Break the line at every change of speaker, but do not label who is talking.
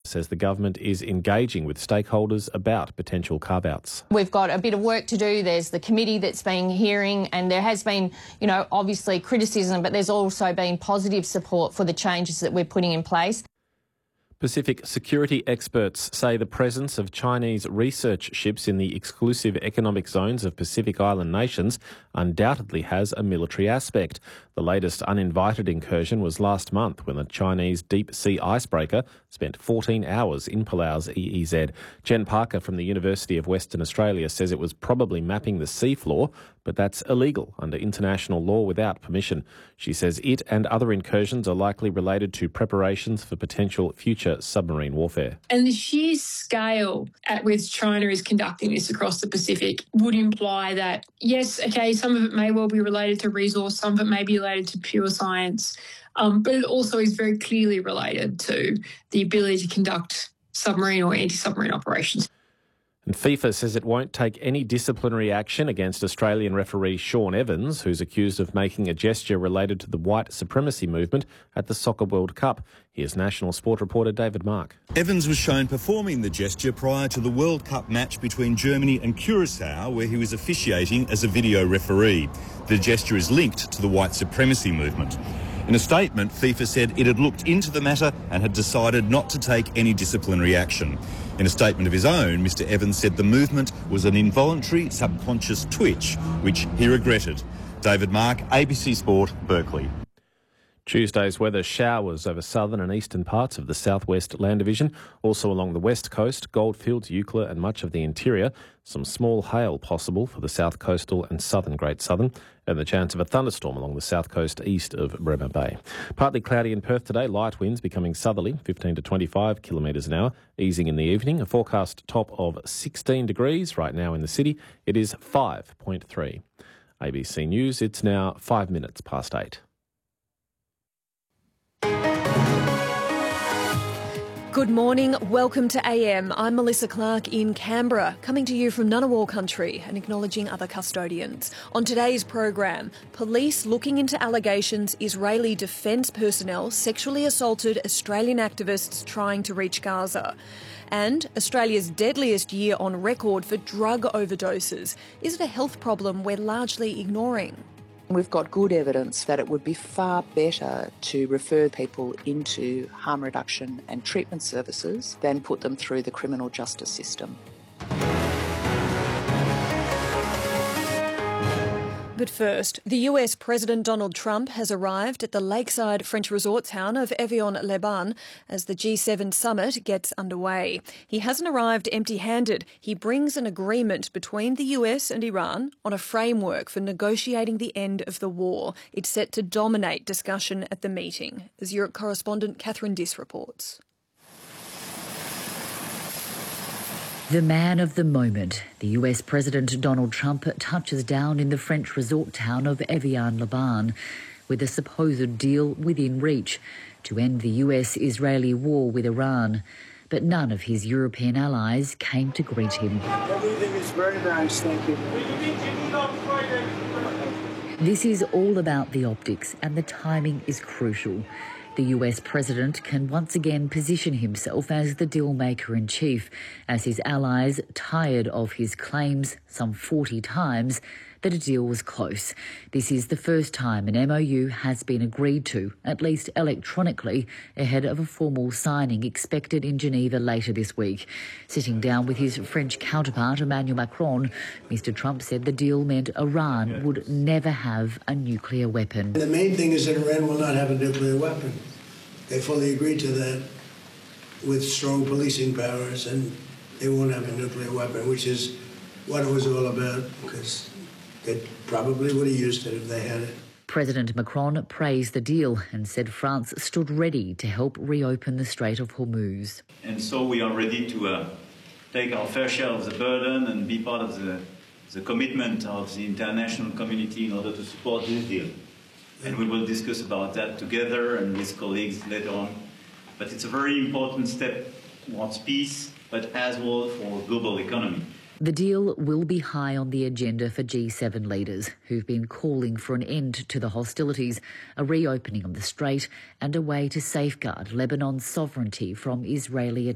says the government is engaging with stakeholders about potential carve-outs.
We've got a bit of work to do. There's the committee that's been hearing, and there has been, obviously criticism, but there's also been positive support for the changes that we're putting in place.
Pacific security experts say the presence of Chinese research ships in the exclusive economic zones of Pacific Island nations undoubtedly has a military aspect. The latest uninvited incursion was last month when a Chinese deep-sea icebreaker spent 14 hours in Palau's EEZ. Jen Parker from the University of Western Australia says it was probably mapping the seafloor, but that's illegal under international law without permission. She says it and other incursions are likely related to preparations for potential future submarine warfare.
And the sheer scale at which China is conducting this across the Pacific would imply that, yes, okay, some of it may well be related to resource, some of it may be related to pure science, but it also is very clearly related to the ability to conduct submarine or anti-submarine operations.
And FIFA says it won't take any disciplinary action against Australian referee Sean Evans, who's accused of making a gesture related to the white supremacy movement at the Soccer World Cup. Here's national sport reporter David Mark.
Evans was shown performing the gesture prior to the World Cup match between Germany and Curaçao, where he was officiating as a video referee. The gesture is linked to the white supremacy movement. In a statement, FIFA said it had looked into the matter and had decided not to take any disciplinary action. In a statement of his own, Mr Evans said the movement was an involuntary subconscious twitch, which he regretted. David Mark, ABC Sport, Berkeley.
Tuesday's weather: showers over southern and eastern parts of the southwest land division, also along the west coast, Goldfields, Eucla and much of the interior. Some small hail possible for the south coastal and southern Great Southern, and the chance of a thunderstorm along the south coast east of Bremer Bay. Partly cloudy in Perth today, light winds becoming southerly, 15 to 25 kilometres an hour, easing in the evening. A forecast top of 16 degrees right now in the city. It is 5.3. ABC News, it's now 5 minutes past 8.
Good morning, welcome to AM. I'm Melissa Clark in Canberra, coming to you from Ngunnawal country and acknowledging other custodians. On today's program, police looking into allegations Israeli defence personnel sexually assaulted Australian activists trying to reach Gaza. And Australia's deadliest year on record for drug overdoses. Is it a health problem we're largely ignoring?
We've got good evidence that it would be far better to refer people into harm reduction and treatment services than put them through the criminal justice system.
But first, the US President Donald Trump has arrived at the lakeside French resort town of Evian-les-Bains as the G7 summit gets underway. He hasn't arrived empty-handed. He brings an agreement between the US and Iran on a framework for negotiating the end of the war. It's set to dominate discussion at the meeting, as Europe correspondent Catherine Diss reports.
The man of the moment, the US President Donald Trump touches down in the French resort town of Evian-les-Bains with a supposed deal within reach to end the US-Israeli war with Iran. But none of his European allies came to greet him.
Everything is very nice, thank you.
This is all about the optics, and the timing is crucial. The US president can once again position himself as the deal-maker-in-chief, as his allies, tired of his claims some 40 times that a deal was close. This is the first time an MOU has been agreed to, at least electronically, ahead of a formal signing expected in Geneva later this week. Sitting down with his French counterpart Emmanuel Macron, Mr Trump said the deal meant Iran would never have a nuclear weapon.
The main thing is that Iran will not have a nuclear weapon. They fully agreed to that with strong policing powers, and they won't have a nuclear weapon, which is what it was all about, because they probably would have used it if they had it.
President Macron praised the deal and said France stood ready to help reopen the Strait of Hormuz.
And so we are ready to take our fair share of the burden and be part of the commitment of the international community in order to support this deal. And we will discuss about that together and with colleagues later on. But it's a very important step towards peace, but as well for global economy.
The deal will be high on the agenda for G7 leaders, who've been calling for an end to the hostilities, a reopening of the strait and a way to safeguard Lebanon's sovereignty from Israeli